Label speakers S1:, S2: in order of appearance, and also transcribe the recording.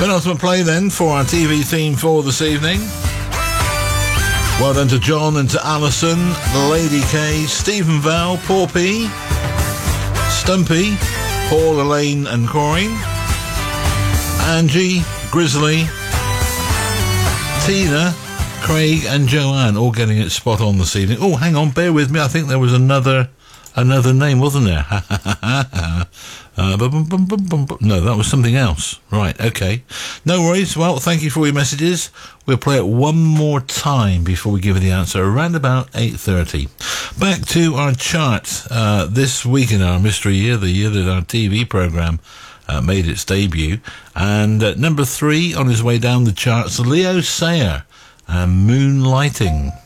S1: Penultimate play then for our TV theme for this evening. Well done to John and to Alison, Lady K, Stephen Val, Paul P, Stumpy, Paul, Elaine and Corey, Angie, Grizzly, Tina, Craig and Joanne, all getting it spot on this evening. Oh, hang on, bear with me. I think there was another name, wasn't there? No, that was something else. Right, okay. No worries. Well, thank you for your messages. We'll play it one more time before we give you the answer, around about 8:30. Back to our chart. This week in our mystery year, the year that our TV programme made its debut. And number 3 on his way down the charts, Leo Sayer and Moonlighting.